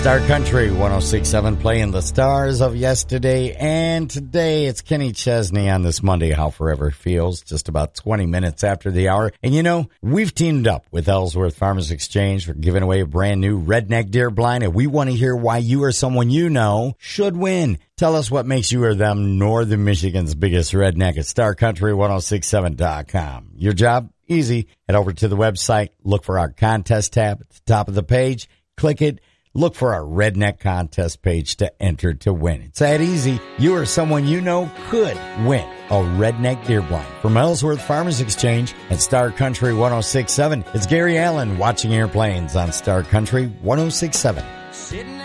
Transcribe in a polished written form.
Star Country 106.7 playing the stars of yesterday and today. It's Kenny Chesney on this Monday, How Forever Feels, just about 20 minutes after the hour. And you know, we've teamed up with Ellsworth Farmers Exchange. We're giving away a brand new redneck deer blind, and we want to hear why you or someone you know should win. Tell us what makes you or them Northern Michigan's biggest redneck at StarCountry1067.com. Your job? Easy. Head over to the website, look for our contest tab at the top of the page, click it. Look for our Redneck Contest page to enter to win. It's that easy. You or someone you know could win a redneck deer blind from Ellsworth Farmers Exchange and Star Country 106.7. It's Gary Allen watching airplanes on Star Country 106.7.